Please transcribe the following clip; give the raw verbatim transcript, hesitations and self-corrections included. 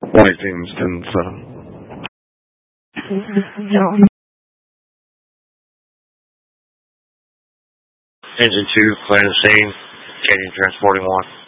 White James ten seven. Engine two, clear the scene. Canadian transporting one.